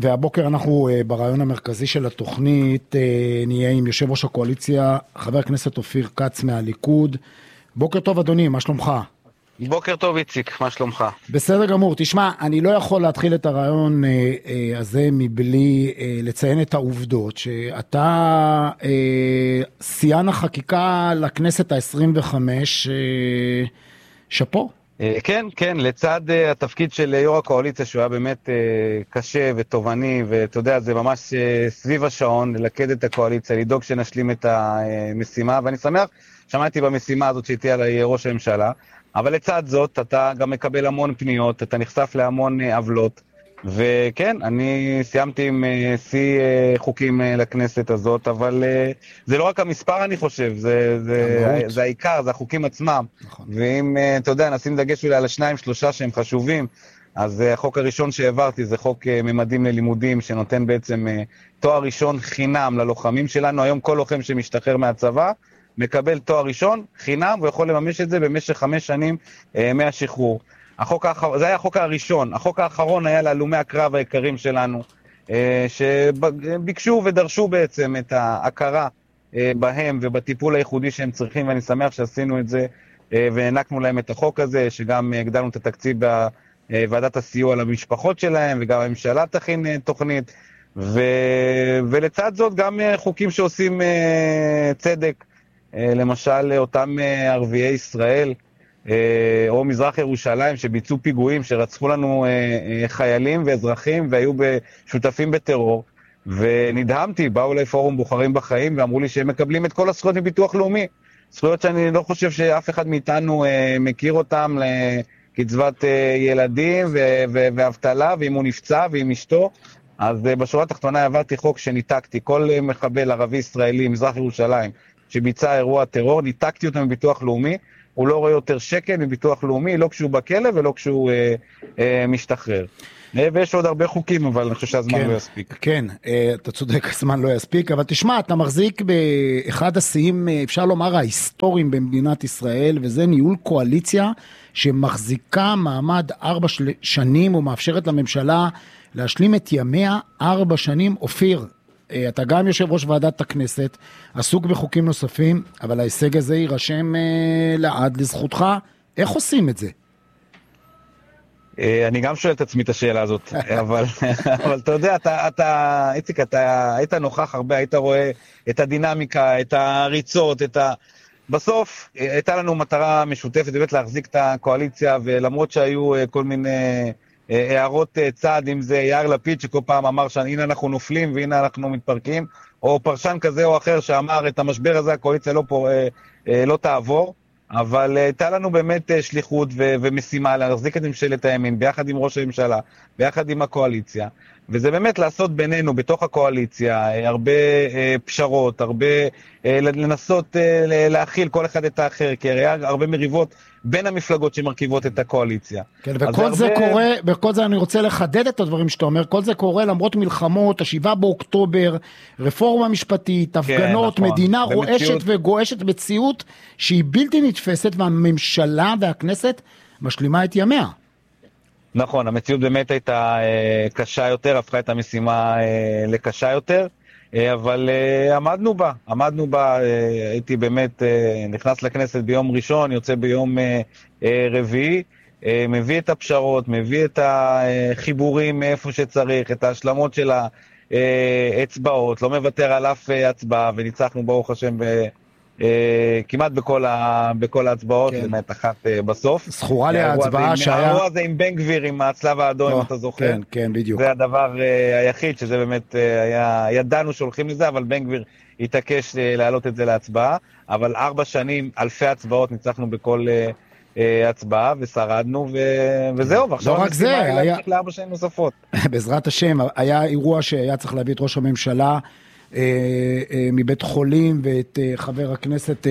והבוקר אנחנו ברעיון המרכזי של התוכנית נהיה עם יושב ראש הקואליציה, חבר הכנסת אופיר כץ מהליכוד. בוקר טוב אדוני, מה שלומך? בוקר טוב איציק, מה שלומך? בסדר גמור, תשמע, אני לא יכול להתחיל את הרעיון הזה מבלי לציין את העובדות, שאתה שיאן החקיקה לכנסת ה-25, שפו. כן, לצד התפקיד של יו"ר הקואליציה, שהוא היה באמת קשה ותובעני, ואתה יודע, זה ממש סביב השעון, ללכד את הקואליציה, לדאוג שנשלים את המשימה, ואני שמח, שמעתי במשימה הזאת שהטיל עליי ראש הממשלה, אבל לצד זאת, אתה גם מקבל המון פניות, אתה נחשף להמון עוולות, וכן, אני סיימתי עם שיא חוקים לכנסת הזאת, אבל זה לא רק המספר אני חושב, זה העיקר, זה החוקים עצמם. נכון. ואם, אתה יודע, נשים דגש אולי על 2-3 שהם חשובים, אז החוק הראשון שהעברתי זה חוק ממדים ללימודים, שנותן בעצם תואר ראשון חינם ללוחמים שלנו. היום כל לוחם שמשתחרר מהצבא, מקבל תואר ראשון חינם, ויכול לממש את זה במשך 5 שנים מהשחרור. זה היה החוק הראשון. החוק האחרון היה להלומי הקרב היקרים שלנו, שביקשו ודרשו בעצם את ההכרה בהם ובטיפול הייחודי שהם צריכים, ואני שמח שעשינו את זה, והענקנו להם את החוק הזה, שגם הגדלנו את התקציב בוועדת הסיוע למשפחות שלהם, וגם הממשלה תכין תוכנית, ולצד זאת גם חוקים שעושים צדק, למשל אותם ערביי ישראל, או מזרח ירושלים שביצעו פיגועים, שרצחו לנו חיילים ואזרחים והיו שותפים בטרור, ונדהמתי, באו לפורום בוחרים בחיים ואמרו לי שהם מקבלים את כל הזכויות מביטוח לאומי, זכויות שאני לא חושב שאף אחד מאיתנו מכיר אותם, לקצבת ילדים ואבטלה, ואם הוא נפצע ועם אשתו. אז בשורה התחתונה עברתי חוק שניתקתי כל מחבל ערבי ישראלי מזרח ירושלים שביצע אירוע טרור, ניתקתי אותו מביטוח לאומי, הוא לא רואה יותר שקל מביטוח לאומי, לא כשהוא בכלא ולא כשהוא משתחרר. ויש עוד הרבה חוקים, אבל אני חושב שהזמן לא יספיק. כן, אתה צודק, הזמן לא יספיק, אבל תשמע, אתה מחזיק באחד השיאים, אפשר לומר, ההיסטוריים במדינת ישראל, וזה ניהול קואליציה שמחזיקה מעמד 4 שנים, ומאפשרת לממשלה להשלים את ימיה 4 שנים. אופיר, אתה גם יושב ראש ועדת הכנסת, עסוק בחוקים נוספים, אבל ההישג הזה יירשם לעד לזכותך. איך עושים את זה? אני גם שואל את עצמי את השאלה הזאת, אבל אתה יודע, איציק, אתה היית נוכח הרבה, היית רואה את הדינמיקה, את הריצות, בסוף הייתה לנו מטרה משותפת, באמת להחזיק את הקואליציה, ולמרות שהיו כל מיני הערות צעד, אם זה יאיר לפיד שכל פעם אמר שהנה אנחנו נופלים והנה אנחנו מתפרקים, או פרשן כזה או אחר שאמר את המשבר הזה הקואליציה לא תעבור, אבל הייתה לנו באמת שליחות ומשימה להחזיק את ממשלת הימין ביחד עם ראש הממשלה, ביחד עם הקואליציה, וזה באמת לעשות בינינו בתוך הקואליציה הרבה פשרות, הרבה לנסות להכיל כל אחד את האחר, כי היה הרבה מריבות בין המפלגות שמרכיבות את הקואליציה. כן, וכל זה קורה, בכל זה אני רוצה לחדד את הדברים שאתה אומר, כל זה קורה למרות מלחמות, 7 באוקטובר, רפורמה משפטית, הפגנות, כן, נכון. מדינה רועשת וגועשת, מציאות שהיא בלתי נתפסת, והממשלה והכנסת משלימה את ימיה. נכון, המציאות באמת הייתה קשה יותר, הפכה את המשימה לקשה יותר, אבל עמדנו בה, הייתי באמת נכנס לכנסת ביום ראשון, יוצא ביום רביעי, מביא את הפשרות, מביא את החיבורים מאיפה שצריך, את ההשלמות של האצבעות, לא מוותר על אף הצבעה, וניצחנו ברוך השם כמעט בכל ההצבעות, למעט אחת בסוף. זכורה לי ההצבעה שהיה... האירוע הזה עם בן גביר, עם הצלב האדום, אם אתה זוכר. כן, כן, בדיוק. זה הדבר היחיד, שזה באמת ידענו שהולכים לזה, אבל בן גביר התעקש להעלות את זה להצבעה, אבל 4 שנים, אלפי הצבעות, ניצחנו בכל הצבעה, ושרדנו, וזהו, ועכשיו המשימה היא להמשיך ל4 שנים נוספות. בעזרת השם, היה אירוע שהיה צריך להביא את ראש הממשלה, מבית חולים, ואת חבר הכנסת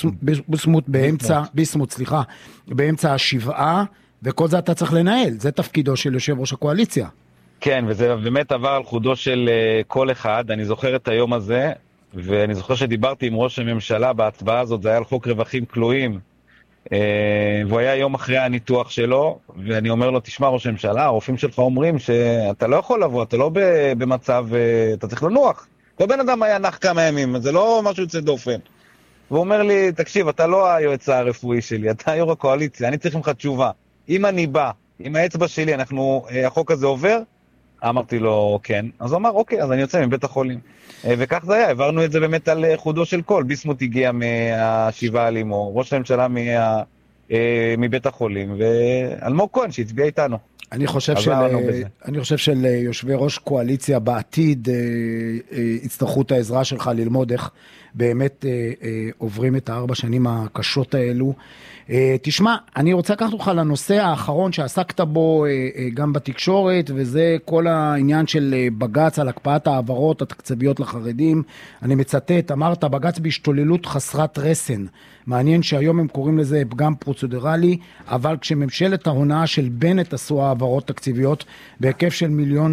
ביסמוט, באמצע השבעה, וכל זה אתה צריך לנהל, זה תפקידו של יושב ראש הקואליציה. כן, וזה באמת עבר על חודו של כל אחד. אני זוכר את היום הזה, ואני זוכר שדיברתי עם ראש הממשלה בהצבעה הזאת, זה היה על חוק רווחים כלואים, והוא היה יום אחרי הניתוח שלו, ואני אומר לו, תשמע ראש הממשלה, הרופאים שלך אומרים שאתה לא יכול לבוא, אתה לא במצב, אתה צריך לנוח. כל בן אדם היה נח כמה ימים, זה לא משהו יוצא דופן. והוא אומר לי, תקשיב, אתה לא היועץ הרפואי שלי, אתה יו"ר הקואליציה, אני צריך ממך תשובה. אם אני בא, עם האצבע שלי, החוק הזה עובר? אמרתי לו, כן. אז הוא אמר, אוקיי, אז אני יוצא מבית החולים. וכך זה היה, העברנו את זה באמת על חודו של קול. ביסמוט הגיע מהשבעה על אמו, ראש הממשלה מבית החולים, ואלמוג כהן שהצביע איתנו. אני חושב של יושבי ראש קואליציה בעתיד יצטרכו את העזרה שלך ללמוד איך באמת עוברים את 4 שנים הקשות האלו. תשמע, אני רוצה לקחת אותך לנושא האחרון שעסקת בו גם בתקשורת, וזה כל העניין של בג"ץ על הקפאת העברות התקציביות לחרדים. אני מצטט, אמרת, בג"ץ בהשתוללות חסרת רסן. מעניין שהיום הם קוראים לזה פגם פרוצדורלי, אבל כשממשלת ההונאה של בנט עשו העברות תקציביות בהיקף של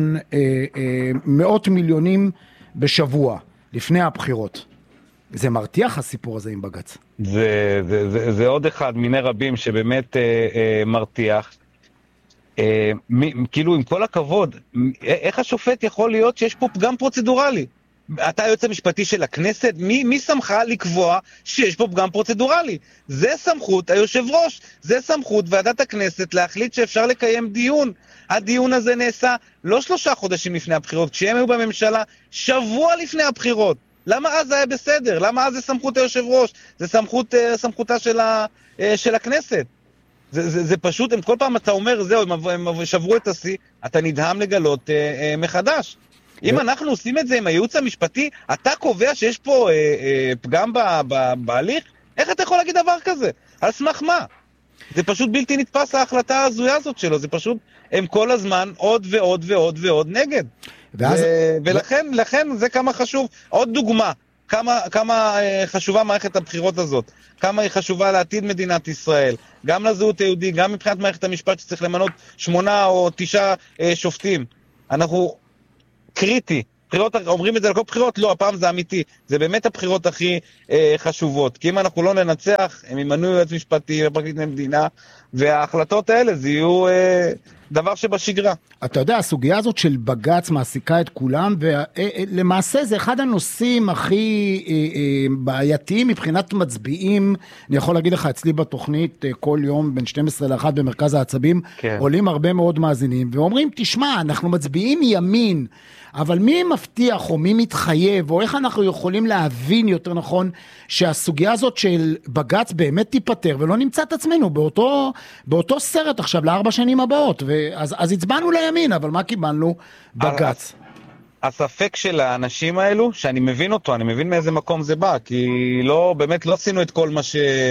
מאות מיליונים בשבוע, לפני הבחירות. זה מרתיח הסיפור הזה עם בג"ץ. זה עוד אחד מיני רבים שבאמת מרתיח. כאילו עם כל הכבוד, איך השופט יכול להיות שיש פה פגם פרוצדורלי? אתה היועץ המשפטי של הכנסת, מי שמך לקבוע שיש פה פגם פרוצדורלי? זה סמכות היושב ראש, זה סמכות ועדת הכנסת להחליט שאפשר לקיים דיון. הדיון הזה נעשה לא 3 חודשים לפני הבחירות, כשהם היו בממשלה שבוע לפני הבחירות. למה אז זה היה בסדר? למה אז זה סמכות היושב ראש? זה סמכותה של הכנסת. זה פשוט, כל פעם אתה אומר, זהו, הם שברו את השיא, אתה נדהם לגלות מחדש. אם אנחנו עושים את זה עם הייעוץ המשפטי, אתה קובע שיש פה פגם בהליך? איך אתה יכול להגיד דבר כזה? על סמך מה? זה פשוט בלתי נתפס ההחלטה ההזויה הזאת שלו, זה פשוט, הם כל הזמן עוד ועוד ועוד ועוד נגד. ולכן זה כמה חשוב. עוד דוגמה, כמה חשובה מערכת הבחירות הזאת, כמה היא חשובה לעתיד מדינת ישראל, גם לזהות היהודי, גם מבחינת מערכת המשפט שצריך למנות 8 או 9 שופטים. אנחנו קריטי. בחירות, אומרים את זה על כל בחירות? לא, הפעם זה אמיתי. זה באמת הבחירות הכי חשובות. כי אם אנחנו לא ננצח, הם ימנו יועץ משפטי ופרקליט המדינה, וההחלטות האלה זה יהיו דבר שבשגרה. אתה יודע, הסוגיה הזאת של בג"ץ מעסיקה את כולם, ולמעשה זה אחד הנושאים הכי בעייתיים מבחינת מצביעים. אני יכול להגיד לך, אצלי בתוכנית כל יום בין 12 ל-1 במרכז העצבים, כן. עולים הרבה מאוד מאזינים, ואומרים, תשמע, אנחנו מצביעים ימין, אבל מי מבטיח או מי מתחייב, או איך אנחנו יכולים להבין יותר נכון, שהסוגיה הזאת של בג"ץ באמת תיפטר, ולא נמצא את עצמנו באותו סרט עכשיו ל4 שנים הבאות, אז הצבענו לימין, אבל מה קיבלנו? בג"ץ. הספק של האנשים האלו, שאני מבין אותו, אני מבין מאיזה מקום זה בא, כי באמת לא עשינו את כל מה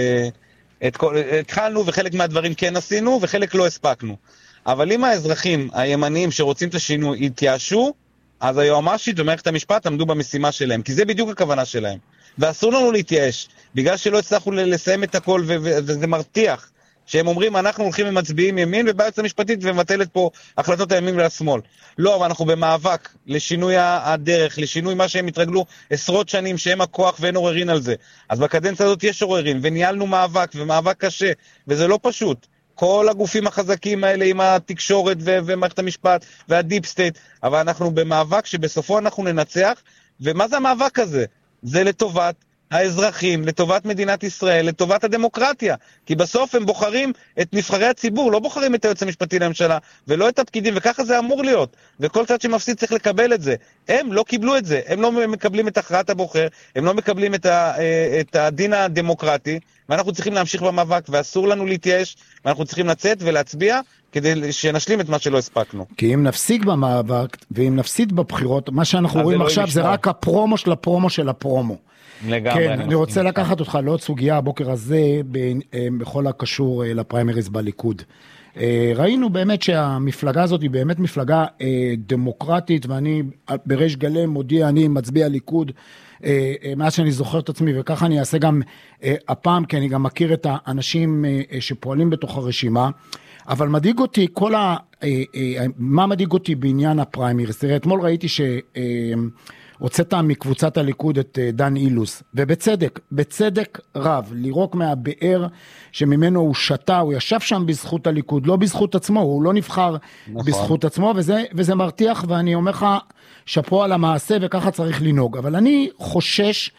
התחלנו, וחלק מהדברים כן עשינו, וחלק לא הספקנו. אבל אם האזרחים הימניים שרוצים את השינוי יתייאשו, אז היועמ"שית ומערכת המשפט עמדו במשימה שלהם, כי זה בדיוק הכוונה שלהם. ואסור לנו להתייאש, בגלל שלא הצלחנו לסיים את הכל, וזה מרתיח, שהם אומרים, אנחנו הולכים ומצביעים ימין, ובעצת המשפטית ומבטלת פה החלטות הימין והשמאל. לא, אבל אנחנו במאבק לשינוי הדרך, לשינוי מה שהם התרגלו 10 שנים, שהם הכוח ואין עוררין על זה. אז בקדנציה הזאת יש עוררין, וניהלנו מאבק, ומאבק קשה, וזה לא פשוט. כל הגופים החזקים האלה עם התקשורת ומערכת המשפט והדיפ סטייט, אבל אנחנו במאבק שבסופו אנחנו ננצח, ומה זה המאבק הזה? זה לטובת האזרחים, לטובת מדינת ישראל, לטובת הדמוקרטיה, כי בסוף הם בוחרים את נבחרי הציבור, לא בוחרים את היועץ המשפטי לממשלה, ולא את הפקידים, וככה זה אמור להיות, וכל צד שמפסיד צריך לקבל את זה. הם לא קיבלו את זה, הם לא מקבלים את הכרעת הבוחר, הם לא מקבלים את הדין הדמוקרטי, ואנחנו צריכים להמשיך במאבק, ואסור לנו להתייאש, ואנחנו צריכים לצאת ולהצביע, כדי שנשלים את מה שלא הספקנו. כי אם נפסיק במאבק, ואם נפסיד בבחירות, מה שאנחנו רואים עכשיו זה רק הפרומו של הפרומו של הפרומו. לגמרי. כן, אני רוצה לקחת אותך לעוד סוגיה הבוקר הזה, בכל הקשור לפריימריז בליכוד. ראינו באמת שהמפלגה הזאת היא באמת מפלגה דמוקרטית, ואני בריש גלי מודיע, אני מצביע ליכוד, מאז שאני זוכר את עצמי, וככה אני אעשה גם הפעם, כי אני גם מכיר את האנשים שפועלים בתוך הרשימה, אבל מדאיג אותי מה מדאיג אותי בעניין הפריימריז? תראה, אתמול ראיתי הוצאת מקבוצת הליכוד את דן אילוז, ובצדק, בצדק רב, לירוק מהבאר שממנו הוא שתה, הוא ישב שם בזכות הליכוד, לא בזכות עצמו, הוא לא נבחר בזכות עצמו, וזה מרתיח, ואני אומר לך, שפו על המעשה, וככה צריך לנהוג. אבל אני חושש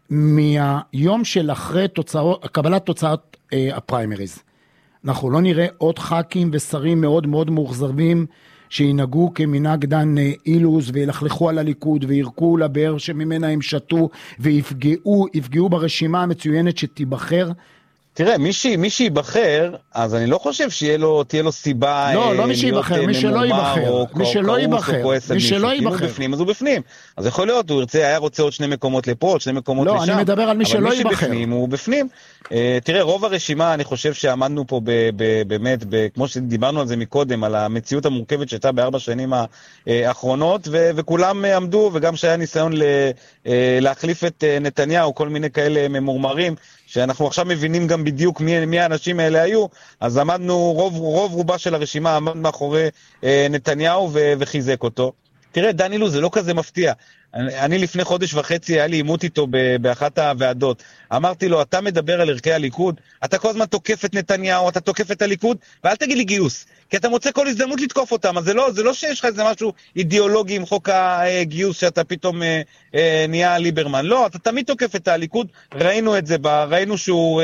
מהיום של אחרי קבלת תוצאות הפריימריז. אנחנו לא נראה עוד ח"כים ושרים מאוד מאוד מאוכזבים, שינהגו כמנהג דן אילוז, וילכלכו על הליכוד, וירקו לבאר שממנה הם שתו, ויפגעו ברשימה המצוינת שתיבחר. תראה, מי שיבחר, אז אני לא חושב תהיה לו סיבה לא מי שיבחר, מי שלא ייבחר, מי שלא ייבחר, מי שלא ייבחר. בפנים, אז הוא בפנים. אז יכול להיות, היה רוצה עוד 2 מקומות לפה, עוד 2 מקומות לשם. לא, אני מדבר על מי שלא ייבחר. אבל מי שבפנים הוא בפנים. תראה, רוב הרשימה, אני חושב שעמדנו פה באמת, כמו שדיברנו על זה מקודם, על המציאות המורכבת שהייתה ב4 שנים האחרונות, וכולם עמדו, וגם שהיה ניסיון להחליף את נתניהו, כל מיני כאלה ממורמרים, שאנחנו עכשיו מבינים גם בדיוק מי האנשים האלה היו, אז עמדנו, רוב רובה של הרשימה עמד מאחורי נתניהו וחיזק אותו. תראה, דן אילוז זה לא כזה מפתיע. אני לפני חודש וחצי היה לי עימות איתו באחת הוועדות. אמרתי לו, אתה מדבר על ערכי הליכוד, אתה כל הזמן תוקף את נתניהו, אתה תוקף את הליכוד, ואל תגיד לי גיוס, כי אתה מוצא כל הזדמנות לתקוף אותם, אז זה לא שיש לך איזה משהו אידיאולוגי עם חוק הגיוס, שאתה פתאום נהיה ליברמן. לא, אתה תמיד תוקף את הליכוד, ראינו את זה, ראינו שהוא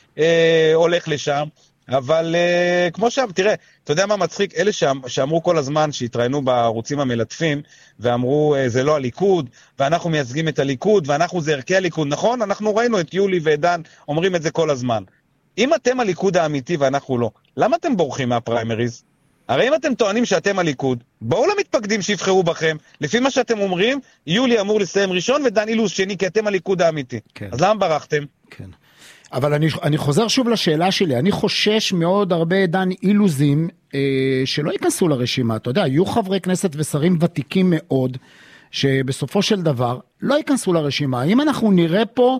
הולך לשם, אבל כמו שם, תראה, אתה יודע מה מצחיק? אלה שאמרו כל הזמן, שהתראינו בערוצים המלטפים, ואמרו, זה לא הליכוד, ואנחנו מייצגים את הליכוד, ואנחנו זה ערכי הליכוד, נכון? אנחנו ראינו את יולי ודן, אומרים את זה כל הזמן. אם אתם הליכוד האמיתי ואנחנו לא, למה אתם בורחים מהפריימריז? הרי אם אתם טוענים שאתם הליכוד, בואו למתפקדים שיבחרו בכם, לפי מה שאתם אומרים, יולי אמור לסיים ראשון, ודן אילוז שני, כי אתם הליכוד האמיתי. כן. אז למה ברחתם? כן. אבל אני חוזר שוב לשאלה שלי, אני חושש מאוד הרבה דן אילוזים שלא ייכנסו לרשימה, אתה יודע, יהיו חברי כנסת ושרים ותיקים מאוד, שבסופו של דבר לא ייכנסו לרשימה. אם אנחנו נראה פה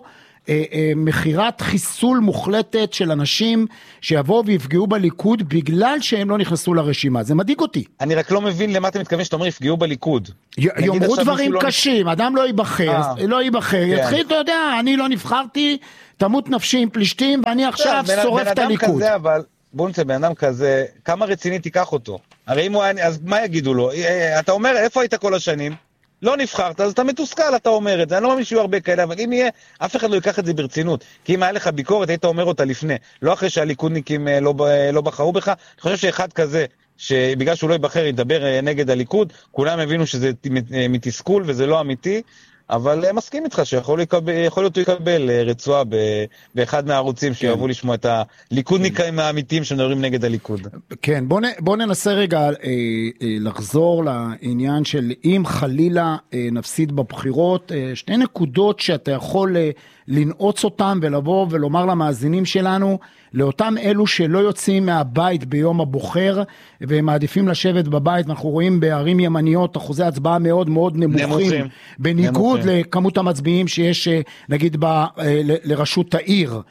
מחירת חיסול מוחלטת של אנשים שיבואו ויפגעו בליכוד בגלל שהם לא נכנסו לרשימה, זה מדאיג אותי. אני רק לא מבין למה אתה מתכוון שאתה אומר יפגעו בליכוד. יאמרו דברים קשים, אדם לא ייבחר, יתחיל, אתה יודע, אני לא נבחרתי, תמות נפשי עם פלישתים, ואני עכשיו שורף את הליכוד. אבל בוא נצא, בן אדם כזה, כמה רציני תיקח אותו? הרי אם הוא היה, אז מה יגידו לו? אתה אומר, איפה היית כל השנים? לא נבחרת, אז אתה מתוסכל, אתה אומר את זה. אני לא מאמין שיהיו הרבה כאלה, אבל אם יהיה, אף אחד לא ייקח את זה ברצינות. כי אם היה לך ביקורת, היית אומר אותה לפני. לא אחרי שהליכודניקים לא בחרו בך. אני חושב שאחד כזה, שבגלל שהוא לא ייבחר, ידבר נגד הליכוד, כולם הבינו שזה מתסכול וזה לא אמיתי, אבל מסכים איתך שיכול להיות הוא יקבל רצועה באחד מהערוצים שיאהבו לשמוע את הליכודניקים האמיתיים שמדברים נגד הליכוד. כן, בוא ננסה רגע לחזור לעניין של אם חלילה נפסיד בבחירות, 2 נקודות שאתה יכול לנעוץ אותם ולבוא ולומר למאזינים שלנו, לאותם אלו שלא יוצאים מהבית ביום הבוחר והם מעדיפים לשבת בבית, אנחנו רואים בערים ימניות אחוזי הצבעה מאוד מאוד נמוכים, בניגוד לכמות המצביעים שיש נגיד לרשות העיר.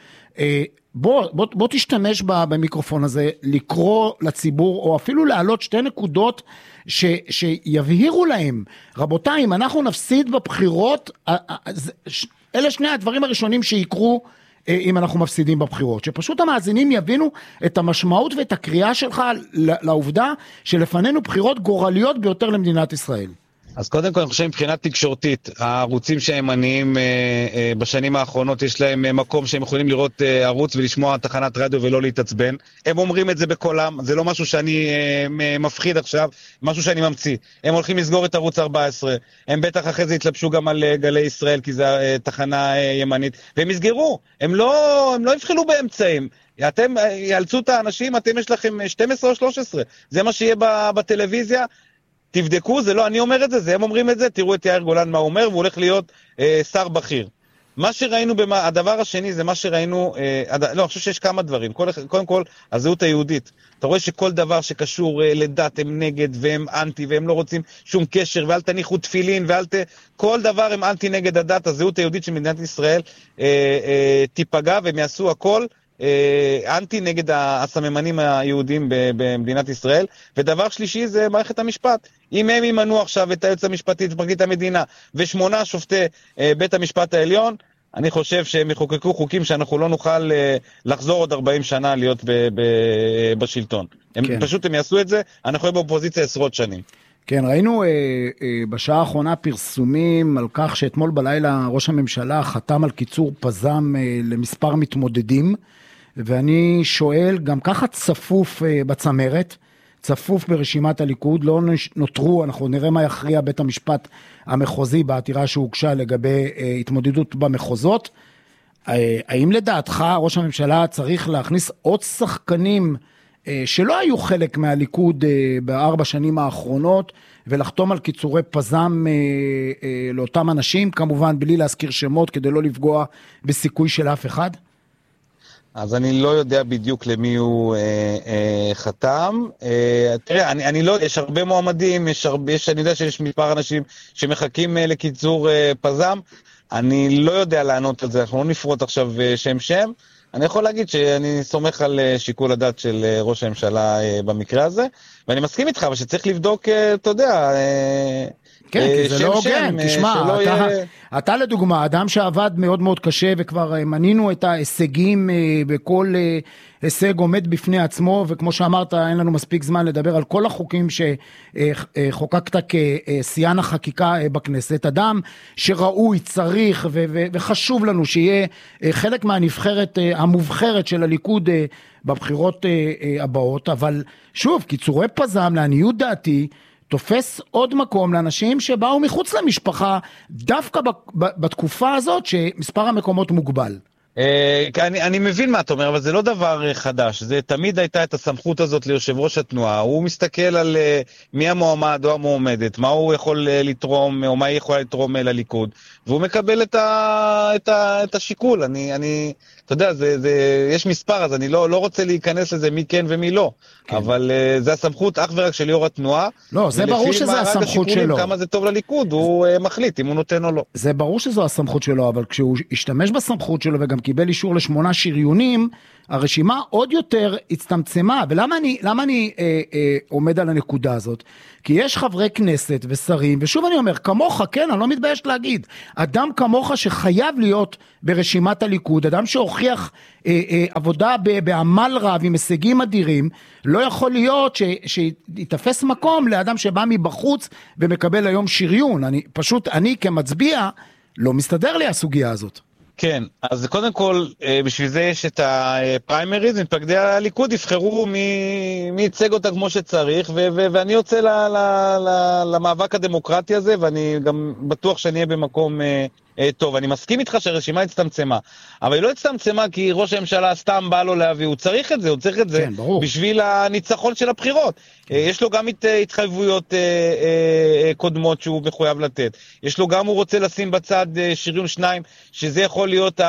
בוא תשתמש במיקרופון הזה, לקרוא לציבור או אפילו להעלות 2 נקודות שיבהירו להם, רבותיי, אם אנחנו נפסיד בבחירות, אלה 2 הדברים הראשונים שיקרו אם אנחנו מפסידים בבחירות, שפשוט המאזינים יבינו את המשמעות ואת הקריאה שלך לעובדה שלפנינו בחירות גורליות ביותר למדינת ישראל. אז קודם כל אני חושב מבחינה תקשורתית, הערוצים שהימניים בשנים האחרונות יש להם מקום שהם יכולים לראות ערוץ ולשמוע תחנת רדיו ולא להתעצבן. הם אומרים את זה בקולם, זה לא משהו שאני מפחיד עכשיו, משהו שאני ממציא. הם הולכים לסגור את ערוץ 14, הם בטח אחרי זה יתלבשו גם על גלי ישראל כי זה תחנה ימנית, והם יסגרו, הם לא יבחלו באמצעים. אתם יאלצו את האנשים, אתם יש לכם 12 או 13, זה מה שיהיה בטלוויזיה, תבדקו, זה לא אני אומר את זה, זה הם אומרים את זה, תראו את יאיר גולן מה הוא אומר, והוא הולך להיות שר בכיר. מה שראינו, הדבר השני זה מה שראינו, לא, אני חושב שיש כמה דברים, קודם כל, הזהות היהודית. אתה רואה שכל דבר שקשור לדת הם נגד והם אנטי, והם לא רוצים שום קשר, ואל תניחו תפילין, כל דבר הם אנטי נגד הדת, הזהות היהודית של מדינת ישראל תיפגע, והם יעשו הכל אנטי נגד הסממנים היהודים במדינת ישראל, ודבר שלישי זה מערכת המשפט. אם הם ימנו עכשיו את היועץ המשפטי, את פרקליט המדינה, ו8 שופטי בית המשפט העליון, אני חושב שהם יחוקקו חוקים שאנחנו לא נוכל לחזור עוד 40 שנה להיות בשלטון. פשוט הם יעשו את זה, אנחנו נהיה באופוזיציה עשרות שנים. כן, ראינו בשעה האחרונה פרסומים על כך שאתמול בלילה ראש הממשלה חתם על קיצור פזם למספר מתמודדים, ואני שואל, גם ככה צפוף בצמרת, צפוף ברשימת הליכוד, לא נותרו, אנחנו נראה מה יכריע בית המשפט המחוזי בעתירה שהוגשה לגבי התמודדות במחוזות. האם לדעתך ראש הממשלה צריך להכניס עוד שחקנים שלא היו חלק מהליכוד ב4 שנים האחרונות, ולחתום על קיצורי פזם לאותם אנשים, כמובן בלי להזכיר שמות כדי לא לפגוע בסיכוי של אף אחד? אז אני לא יודע בדיוק למי הוא חתם. תראה, אני לא, יש הרבה מועמדים, אני יודע שיש מספר אנשים שמחכים לקיצור פזם, אני לא יודע לענות על זה, אנחנו לא נפרוט עכשיו שם. אני יכול להגיד שאני סומך על שיקול הדעת של ראש הממשלה במקרה הזה, ואני מסכים איתך, אבל שצריך לבדוק, אתה יודע, כן, כי זה לא הוגן, תשמע, אתה לדוגמה, אדם שעבד מאוד מאוד קשה, וכבר מנינו את ההישגים, וכל הישג עומד בפני עצמו, וכמו שאמרת, אין לנו מספיק זמן לדבר על כל החוקים שחוקקת כסיין החקיקה בכנסת, אדם שראוי, צריך, וחשוב לנו שיהיה חלק מהנבחרת המובחרת של הליכוד בבחירות הבאות, אבל שוב, קיצורי פזם, לעניות דעתי, תופס עוד מקום לאנשים שבאו מחוץ למשפחה, דווקא בתקופה הזאת שמספר המקומות מוגבל. אני מבין מה אתה אומר, אבל זה לא דבר חדש, זה תמיד הייתה את הסמכות הזאת ליושב ראש התנועה, הוא מסתכל על מי המועמד או המועמדת, מה הוא יכול לתרום או מה היא יכולה לתרום לליכוד, והוא מקבל את השיקול. אתה יודע, יש מספר, אז אני לא רוצה להיכנס לזה מי כן ומי לא, כן. אבל זה הסמכות אך ורק של יו"ר התנועה. לא, זה ברור שזה הסמכות שלו. כמה זה טוב לליכוד, הוא מחליט אם הוא נותן או לא. זה ברור שזו הסמכות שלו, אבל כשהוא השתמש בסמכות שלו וגם קיבל אישור ל8 שריונים, הרשימה עוד יותר הצטמצמה. ולמה אני עומד על הנקודה הזאת? כי יש חברי כנסת ושרים, ושוב אני אומר, כמוך, כן, אני לא מתבייש להגיד, אדם כמוך שחייב להיות ברשימת הליכוד, אדם שהוכיח עבודה בעמל רב עם הישגים אדירים, לא יכול להיות שיתפס מקום לאדם שבא מבחוץ ומקבל היום שריון. אני כמצביע לא מסתדר לי הסוגיה הזאת. כן, אז קודם כל, בשביל זה יש את הפריימריז, מתפקדי הליכוד יבחרו מי ייצג אותה כמו שצריך, ואני יוצא למאבק הדמוקרטי הזה, ואני גם בטוח שאני אהיה במקום טוב. אני מסכים איתך שהרשימה הצטמצמה, אבל היא לא הצטמצמה כי ראש הממשלה סתם בא לו להביא, הוא צריך את זה, כן, בשביל הניצחון של הבחירות. יש לו גם התחייבויות קודמות שהוא מחויב לתת. יש לו גם, הוא רוצה לשים בצד שריון 2, שזה יכול להיות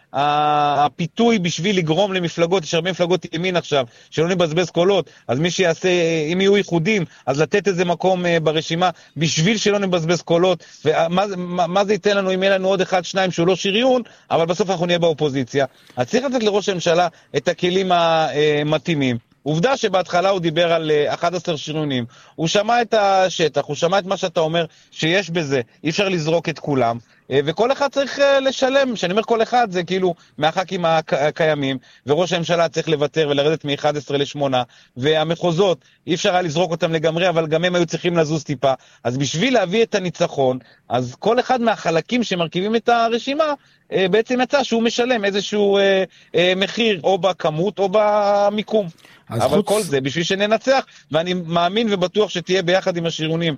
הפיתוי בשביל לגרום למפלגות, יש הרבה מפלגות ימין עכשיו, שלא נבזבז קולות, אז מי שיעשה, אם יהיו ייחודים, אז לתת איזה מקום ברשימה, בשביל שלא נבזבז קולות, ומה זה ייתן לנו אם יהיה לנו עוד 1-2 שהוא לא שריון, אבל בסוף אנחנו נהיה באופוזיציה. אז צריך לתת לראש הממשלה את הכלים המתאימים. עובדה שבהתחלה הוא דיבר על 11 שריונים, הוא שמע את השטח, הוא שמע את מה שאתה אומר, שיש בזה, אי אפשר לזרוק את כולם, וכל אחד צריך לשלם. שאני אומר כל אחד, זה כאילו מהח"כים הקיימים, וראש הממשלה צריך לוותר ולרדת מ-11 ל-8, והמחוזות, אי אפשר היה לזרוק אותם לגמרי, אבל גם הם היו צריכים לזוז טיפה. אז בשביל להביא את הניצחון, אז כל אחד מהחלקים שמרכיבים את הרשימה, בעצם יצא שהוא משלם איזשהו מחיר, או בכמות או במיקום. אבל כל זה בשביל שננצח, ואני מאמין ובטוח שתהיה ביחד עם השריונים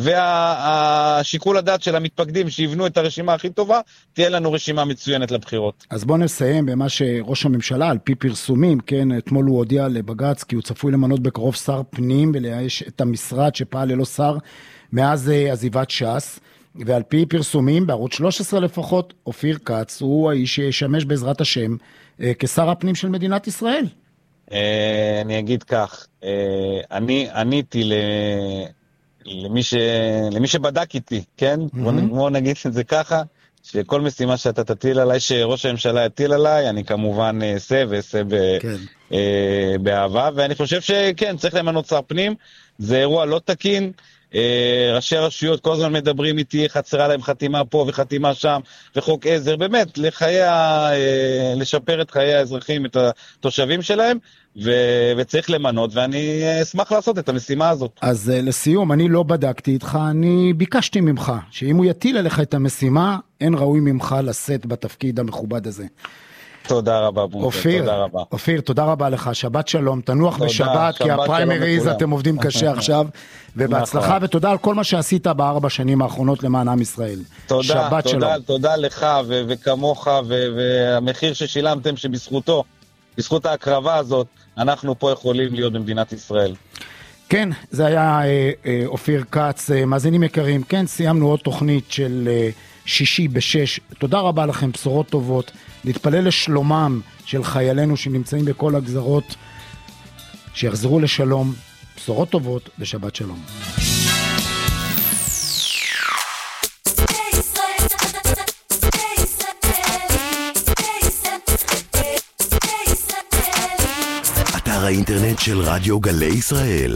והשיקול הדעת של המתפקדים שיבנו את הרשימה הכי טובה, תהיה לנו רשימה מצוינת לבחירות. אז בוא נסיים במה שראש הממשלה, על פי פרסומים, כן, אתמול הוא הודיע לבג"ץ כי הוא צפוי למנות בקרוב שר פנים ולאייש את המשרד שפעל ללא שר מאז עזיבת ש"ס, ועל פי פרסומים בערוץ 13 לפחות, אופיר כץ הוא האיש שישמש בעזרת השם כשר הפנים של מדינת ישראל. אני אגיד כך, אני עניתי למי שבדק איתי, כן? בוא נגיד את זה ככה, שכל משימה שאתה תטיל עליי, שראש הממשלה יטיל עליי, אני כמובן אעשה באהבה, ואני חושב שכן, צריך למנות שר פנים, זה אירוע לא תקין, ראשי הרשויות כל הזמן מדברים איתי, חצרה להם חתימה פה וחתימה שם, וחוק עזר, באמת, לשפר את חיי האזרחים, את התושבים שלהם, וצריך למנות, ואני אשמח לעשות את המשימה הזאת. אז לסיום, אני לא בדקתי איתך, אני ביקשתי ממך, שאם הוא יטיל עליך את המשימה, אין ראוי ממך לשאת בתפקיד המכובד הזה. תודה רבה, אופיר, תודה רבה. אופיר, תודה רבה לך, שבת שלום, תנוח בשבת, כי הפריימריז אתם עובדים קשה עכשיו, ובהצלחה, ותודה על כל מה שעשית ב4 שנים האחרונות למען עם ישראל. תודה לך וכמוך, והמחיר ששילמתם שבזכותו, בזכות ההקרבה הזאת, אנחנו פה יכולים להיות במדינת ישראל. כן, זה היה אופיר כץ, מאזינים יקרים, כן, סיימנו עוד תוכנית של שישי ב6, תודה רבה לכם, בשורות טובות, נתפלל לשלומם של חיילינו שנמצאים בכל הגזרות, שיחזרו לשלום, בשורות טובות ושבת שלום. אתר האינטרנט של רדיו גלי ישראל,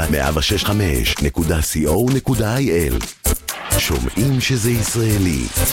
www.106.5.co.il. שומעים שזה ישראלי.